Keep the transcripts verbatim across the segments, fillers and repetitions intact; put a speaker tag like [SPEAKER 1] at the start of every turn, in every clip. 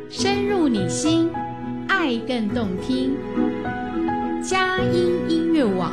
[SPEAKER 1] 深入你心，爱更动听。佳音音乐网。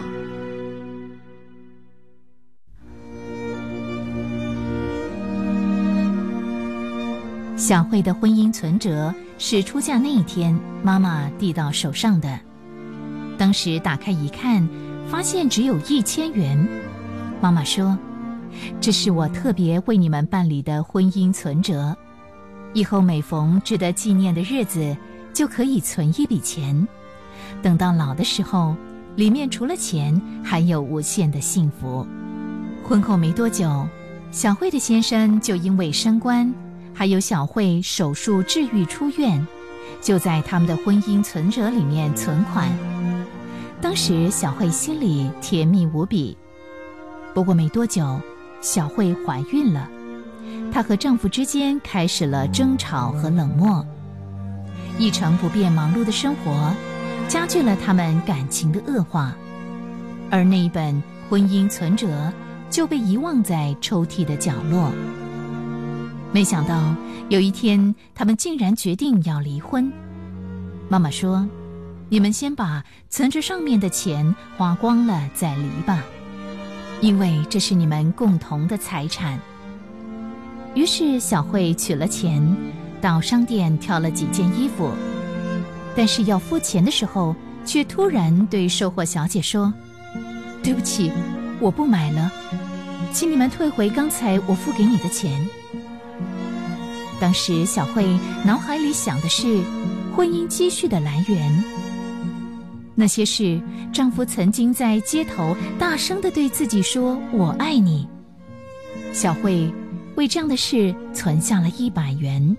[SPEAKER 2] 小慧的婚姻存折是出嫁那一天妈妈递到手上的，当时打开一看，发现只有一千元。妈妈说，这是我特别为你们办理的婚姻存折，以后每逢值得纪念的日子就可以存一笔钱，等到老的时候，里面除了钱还有无限的幸福。婚后没多久，小慧的先生就因为升官，还有小慧手术治愈出院，就在他们的婚姻存折里面存款。当时小慧心里甜蜜无比。不过没多久，小慧怀孕了，她和丈夫之间开始了争吵和冷漠。一成不变忙碌的生活加剧了他们感情的恶化，而那一本婚姻存折就被遗忘在抽屉的角落。没想到有一天，他们竟然决定要离婚。妈妈说，你们先把存折上面的钱花光了再离吧，因为这是你们共同的财产。于是小慧取了钱，到商店挑了几件衣服，但是要付钱的时候，却突然对售货小姐说，对不起，我不买了，请你们退回刚才我付给你的钱。当时小慧脑海里想的是婚姻积蓄的来源，那些是丈夫曾经在街头大声地对自己说我爱你。小慧为这样的事存下了一百元。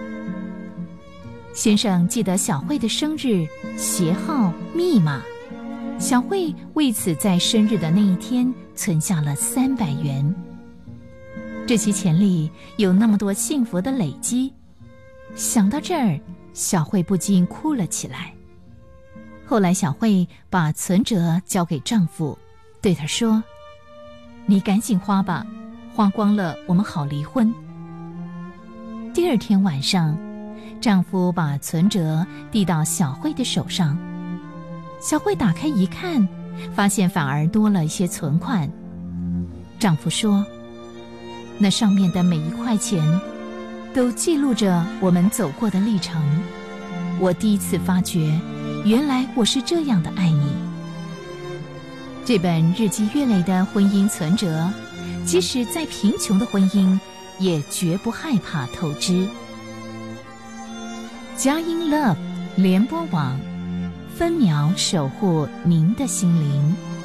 [SPEAKER 2] 先生记得小慧的生日、鞋号、密码，小慧为此在生日的那一天存下了三百元。这些钱里有那么多幸福的累积，想到这儿，小慧不禁哭了起来。后来小慧把存折交给丈夫，对他说，你赶紧花吧，花光了我们好离婚。第二天晚上，丈夫把存折递到小慧的手上，小慧打开一看，发现反而多了一些存款。丈夫说，那上面的每一块钱都记录着我们走过的历程，我第一次发觉原来我是这样的爱你。这本日积月累的婚姻存折，即使再贫穷的婚姻也绝不害怕透支。佳音 Love 联播网，分秒守护您的心灵。